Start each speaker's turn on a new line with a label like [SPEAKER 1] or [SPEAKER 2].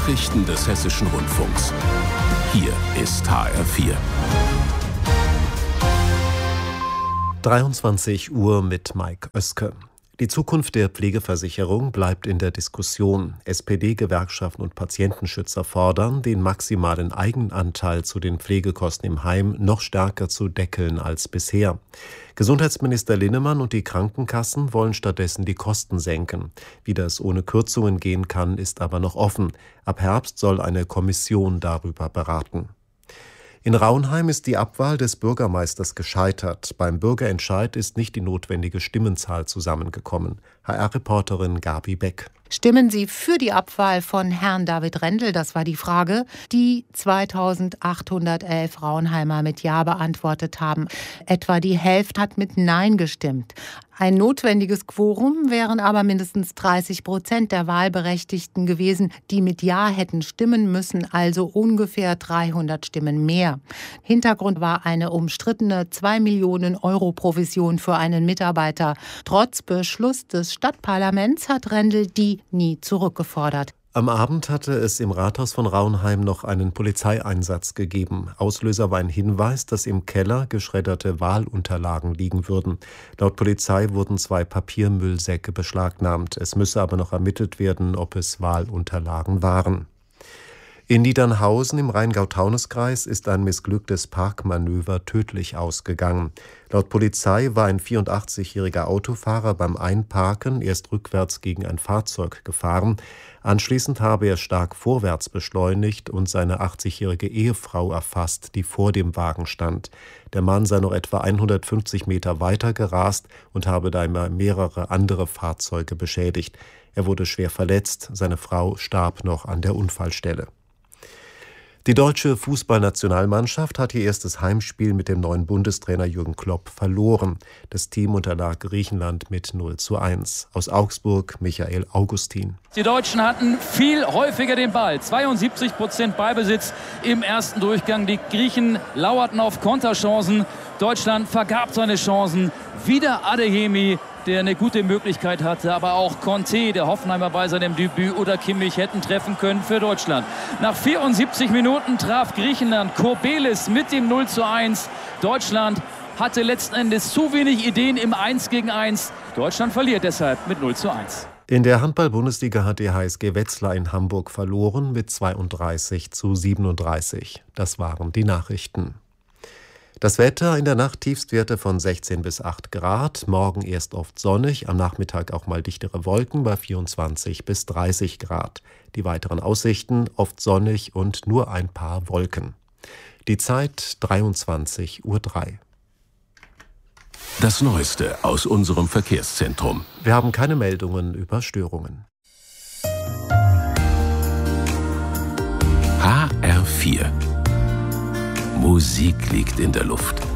[SPEAKER 1] Nachrichten des Hessischen Rundfunks. Hier ist HR4.
[SPEAKER 2] 23 Uhr mit Mike Oeske. Die Zukunft der Pflegeversicherung bleibt in der Diskussion. SPD-Gewerkschaften und Patientenschützer fordern, den maximalen Eigenanteil zu den Pflegekosten im Heim noch stärker zu deckeln als bisher. Gesundheitsminister Linnemann und die Krankenkassen wollen stattdessen die Kosten senken. Wie das ohne Kürzungen gehen kann, ist aber noch offen. Ab Herbst soll eine Kommission darüber beraten. In Rauenheim ist die Abwahl des Bürgermeisters gescheitert. Beim Bürgerentscheid ist nicht die notwendige Stimmenzahl zusammengekommen. HR-Reporterin Gabi Beck.
[SPEAKER 3] Stimmen Sie für die Abwahl von Herrn David Rendel? Das war die Frage, die 2811 Rauenheimer mit Ja beantwortet haben. Etwa die Hälfte hat mit Nein gestimmt. Ein notwendiges Quorum wären aber mindestens 30% der Wahlberechtigten gewesen, die mit Ja hätten stimmen müssen, also ungefähr 300 Stimmen mehr. Hintergrund war eine umstrittene 2 Millionen Euro Provision für einen Mitarbeiter. Trotz Beschluss des Stadtparlaments hat Rendel die nie zurückgefordert.
[SPEAKER 2] Am Abend hatte es im Rathaus von Rauenheim noch einen Polizeieinsatz gegeben. Auslöser war ein Hinweis, dass im Keller geschredderte Wahlunterlagen liegen würden. Laut Polizei wurden 2 Papiermüllsäcke beschlagnahmt. Es müsse aber noch ermittelt werden, ob es Wahlunterlagen waren. In Niedernhausen im Rheingau-Taunus-Kreis ist ein missglücktes Parkmanöver tödlich ausgegangen. Laut Polizei war ein 84-jähriger Autofahrer beim Einparken erst rückwärts gegen ein Fahrzeug gefahren. Anschließend habe er stark vorwärts beschleunigt und seine 80-jährige Ehefrau erfasst, die vor dem Wagen stand. Der Mann sei noch etwa 150 Meter weiter gerast und habe dabei mehrere andere Fahrzeuge beschädigt. Er wurde schwer verletzt, seine Frau starb noch an der Unfallstelle. Die deutsche Fußballnationalmannschaft hat ihr erstes Heimspiel mit dem neuen Bundestrainer Jürgen Klopp verloren. Das Team unterlag Griechenland mit 0:1. Aus Augsburg Michael Augustin.
[SPEAKER 4] Die Deutschen hatten viel häufiger den Ball. 72% Ballbesitz im ersten Durchgang. Die Griechen lauerten auf Konterchancen. Deutschland vergab seine Chancen. Wieder Adeyemi, der eine gute Möglichkeit hatte, aber auch Conte, der Hoffenheimer bei seinem Debüt, oder Kimmich hätten treffen können für Deutschland. Nach 74 Minuten traf Griechenland Kourbelis mit dem 0:1. Deutschland hatte letzten Endes zu wenig Ideen im 1-gegen-1. Deutschland verliert deshalb mit 0:1.
[SPEAKER 2] In der Handball-Bundesliga hat die HSG Wetzlar in Hamburg verloren mit 32:37. Das waren die Nachrichten. Das Wetter: in der Nacht Tiefstwerte von 16 bis 8 Grad, morgen erst oft sonnig, am Nachmittag auch mal dichtere Wolken bei 24 bis 30 Grad. Die weiteren Aussichten: oft sonnig und nur ein paar Wolken. Die Zeit 23:03 Uhr.
[SPEAKER 1] Das Neueste aus unserem Verkehrszentrum.
[SPEAKER 2] Wir haben keine Meldungen über Störungen.
[SPEAKER 1] HR4. Musik liegt in der Luft.